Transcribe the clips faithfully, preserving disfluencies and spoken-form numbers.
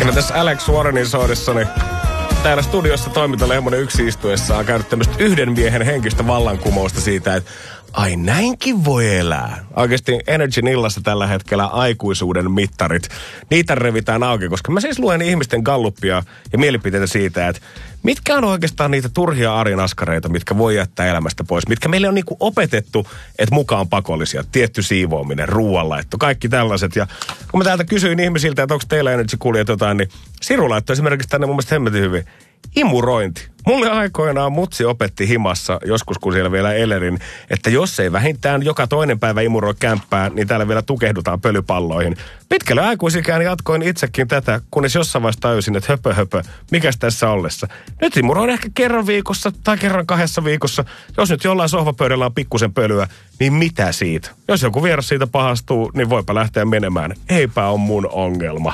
Kyllä tässä Alex Warrenin soidessani täällä studiossa toiminta Lehmonen yksi istuessa on käynyt tämmöistä yhden miehen henkistä vallankumousta siitä, että ai näinkin voi elää. Oikeasti Energyn illassa tällä hetkellä aikuisuuden mittarit. Niitä revitään auki, koska mä siis luen ihmisten galluppia ja mielipiteitä siitä, että mitkä on oikeastaan niitä turhia arjen askareita, mitkä voi jättää elämästä pois. Mitkä meille on niinku opetettu, että mukaan pakollisia. Tietty siivoaminen, ruoanlaitto, kaikki tällaiset. Ja kun mä täältä kysyin ihmisiltä, että onko teillä Energy-kuulijat jotain, niin Siru laittoi esimerkiksi tänne mun mielestä hemmetin hyvin. Imurointi. Mulle aikoinaan mutsi opetti himassa, joskus kun siellä vielä elerin, että jos ei vähintään joka toinen päivä imuroi kämppää, niin täällä vielä tukehdutaan pölypalloihin. Pitkälle aikuisikään jatkoin itsekin tätä, kunnes jossain vaiheessa tajusin, että höpö höpö, mikäs tässä ollessa. Nyt imuroin ehkä kerran viikossa tai kerran kahdessa viikossa. Jos nyt jollain sohvapöydällä on pikkusen pölyä, niin mitä siitä? Jos joku vieras siitä pahastuu, niin voipa lähteä menemään. Eipä on mun ongelma.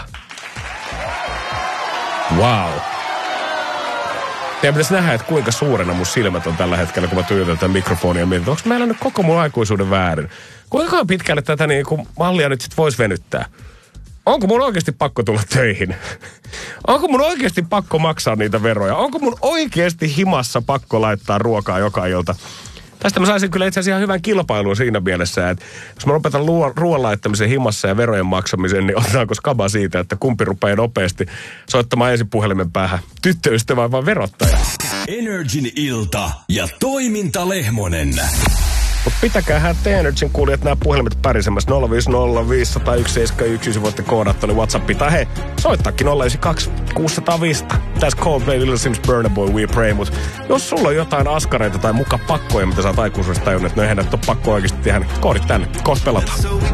Wow. Teidän pitäisi nähdä, että kuinka suurena mun silmät on tällä hetkellä, kun mä tuijotan tätä mikrofonia ja mietin, onko meillä nyt koko mun aikuisuuden väärin? Kuinka pitkälle tätä niin kuin mallia nyt sit voisi venyttää? Onko mun oikeasti pakko tulla töihin? Onko mun oikeasti pakko maksaa niitä veroja? Onko mun oikeasti himassa pakko laittaa ruokaa joka ilta? Tästä mä saisin kyllä itse asiassa ihan hyvän kilpailun siinä mielessä, että jos mä lopetan ruoan laittamisen himassa ja verojen maksamisen, niin otetaanko skaba siitä, että kumpi rupeaa nopeasti soittamaan ensin puhelimen päähän. Tyttöystävä vai verottaja? Energin ilta ja toiminta Lehmonen. Mutta pitäkäähän te Energyn kuulijat nämä puhelimet pärisemmässä nolla viisi nolla viisi nolla yksi seitsemän yksi, jos voitte koodata tuonne WhatsAppiin. Tai hei, soittaakin nolla yhdeksän kaksi kuusi nolla viisi. Tässä Coldplay, Little Sims, Burna Boy, We Pray. Mut jos sulla on jotain askareita tai muka pakkoja, mitä sä oot aikuisuudesta tajunnut, että no eihän näitä ole pakko oikeasti tehdä, niin koodit tänne. Kohta pelataan.